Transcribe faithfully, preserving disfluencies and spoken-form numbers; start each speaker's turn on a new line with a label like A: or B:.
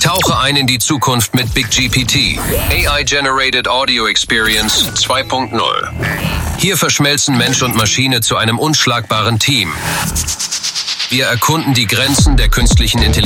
A: Tauche ein in die Zukunft mit Big G P T. A I-Generated Audio Experience zwei Punkt null. Hier verschmelzen Mensch und Maschine zu einem unschlagbaren Team. Wir erkunden die Grenzen der künstlichen Intelligenz.